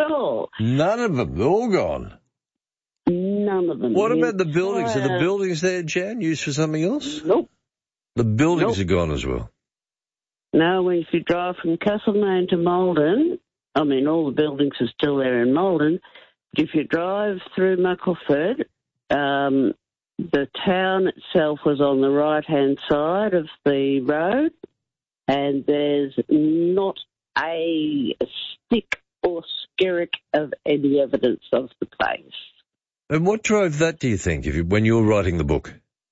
all. None of them. They're all gone. None of them. What about the buildings? Are the buildings there, Jan, used for something else? Nope. The buildings are gone as well. No, if you drive from Castlemaine to Malden, I mean, all the buildings are still there in Malden, but if you drive through Muckleford, the town itself was on the right-hand side of the road, and there's not a stick or skerrick of any evidence of the place. And what drove that, do you think, when you were writing the book?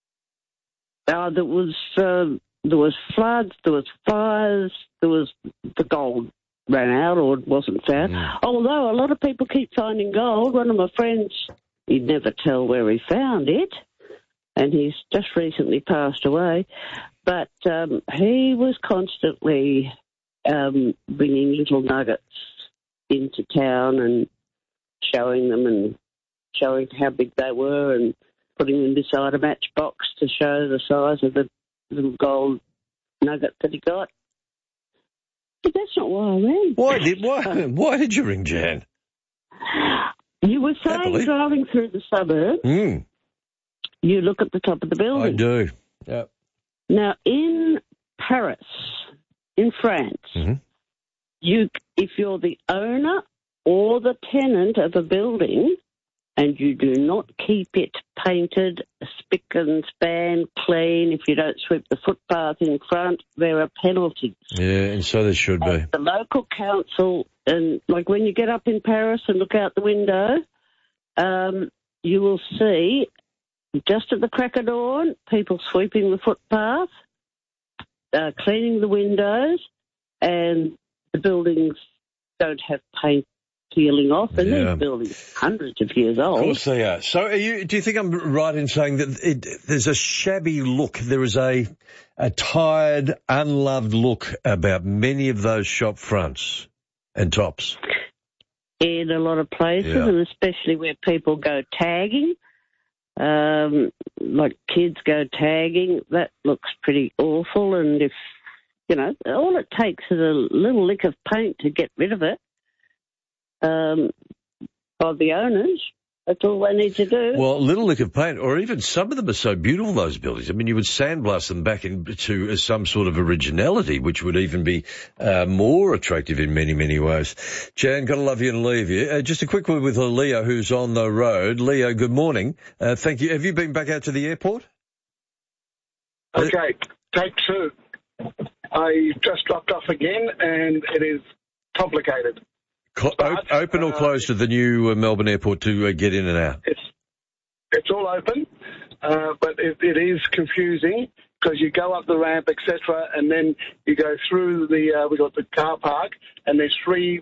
There was floods, there was fires, there was the gold ran out or it wasn't found. Although a lot of people keep finding gold. One of my friends, he'd never tell where he found it, and he's just recently passed away. But he was constantly bringing little nuggets into town and showing them and showing how big they were and putting them beside a matchbox to show the size of the little gold nugget that he got. But that's not why I ran. Why did you ring, Jan? You were saying driving through the suburb, you look at the top of the building. I do, yeah. Now, in Paris, in France, if you're the owner or the tenant of a building and you do not keep it painted, spick and span clean, if you don't sweep the footpath in front, there are penalties. Yeah, and so there should be. The local council, and like when you get up in Paris and look out the window, you will see just at the crack of dawn, people sweeping the footpath, cleaning the windows, and the buildings don't have paint peeling off, and these buildings are hundreds of years old. Of course they are. So do you think I'm right in saying that there's a shabby look, there is a tired, unloved look about many of those shop fronts and tops? In a lot of places, and especially where people go tagging, like kids go tagging, that looks pretty awful, and if, you know, all it takes is a little lick of paint to get rid of it. By the owners, that's all they need to do. Well, a little lick of paint, or even some of them are so beautiful, those buildings. I mean, you would sandblast them back into some sort of originality, which would even be more attractive in many, many ways. Jan, got to love you and leave you. Just a quick word with Leo, who's on the road. Leo, good morning. Thank you. Have you been back out to the airport? Okay, take two. I just dropped off again, and it is complicated. Open or closed to the new Melbourne airport to get in and out? It's all open, but it is confusing because you go up the ramp, etc., and then you go through we got the car park, and there's three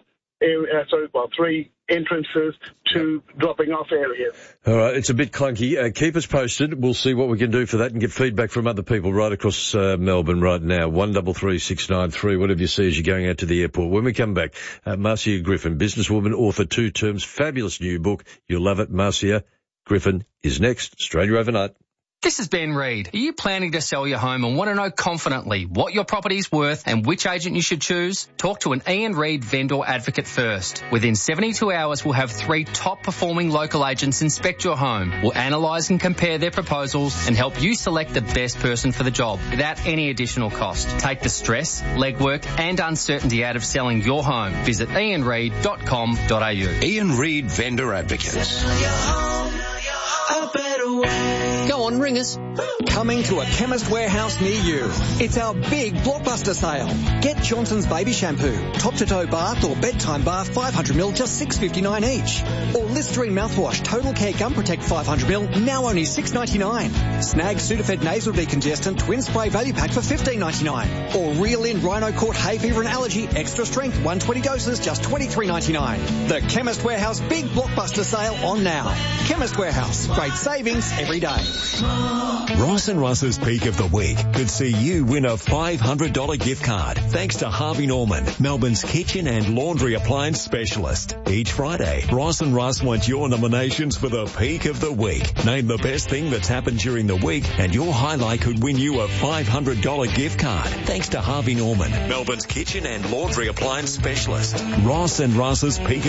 entrances to dropping off areas. All right, it's a bit clunky. Keep us posted. We'll see what we can do for that and get feedback from other people right across Melbourne right now. 133693, 693, whatever you see as you're going out to the airport. When we come back, Marcia Griffin, businesswoman, author, 2 terms, fabulous new book. You'll love it. Marcia Griffin is next. Australia Overnight. This is Ben Reid. Are you planning to sell your home and want to know confidently what your property is worth and which agent you should choose? Talk to an Ian Reid vendor advocate first. Within 72 hours, we'll have 3 top-performing local agents inspect your home. We'll analyse and compare their proposals and help you select the best person for the job without any additional cost. Take the stress, legwork and uncertainty out of selling your home. Visit ianreid.com.au. Ian Reid Vendor Advocates. Go on, ring us. Coming to a Chemist Warehouse near you. It's our big blockbuster sale. Get Johnson's Baby Shampoo, top-to-toe bath or bedtime bath 500ml, just $6.59 each. Or Listerine mouthwash, Total Care Gum Protect 500ml, now only $6.99. Snag Sudafed Nasal Decongestant Twin Spray Value Pack for $15.99. Or Reel In Rhino Court Hay Fever and Allergy Extra Strength 120 doses, just $23.99. The Chemist Warehouse big blockbuster sale on now. Chemist Warehouse, great savings every day. Ross and Russ's Peak of the Week could see you win a $500 gift card thanks to Harvey Norman, Melbourne's kitchen and laundry appliance specialist. Each Friday, Ross and Russ want your nominations for the Peak of the Week. Name the best thing that's happened during the week and your highlight could win you a $500 gift card thanks to Harvey Norman, Melbourne's kitchen and laundry appliance specialist. Ross and Russ's Peak